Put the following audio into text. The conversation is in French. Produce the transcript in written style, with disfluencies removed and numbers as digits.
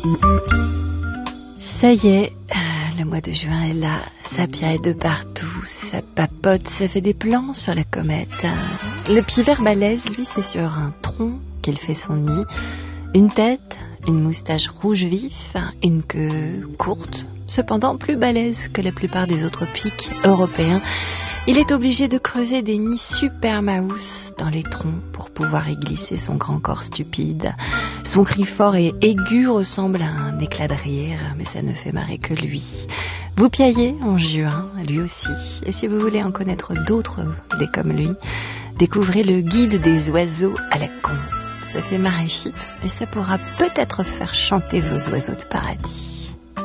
Ça y est, le mois de juin est là, ça piaille de partout, ça papote, ça fait des plans sur la comète. Le pivert balèze, lui, c'est sur un tronc qu'il fait son nid, une tête, une moustache rouge vif, une queue courte, cependant plus balèze que la plupart des autres pics européens. Il est obligé de creuser des nids super mouse dans les troncs pour pouvoir y glisser son grand corps stupide. Son cri fort et aigu ressemble à un éclat de rire, mais ça ne fait marrer que lui. Vous piaillez en juin, lui aussi. Et si vous voulez en connaître d'autres des comme lui, découvrez le guide des oiseaux à la con. Ça fait marrer Chypre, mais ça pourra peut-être faire chanter vos oiseaux de paradis.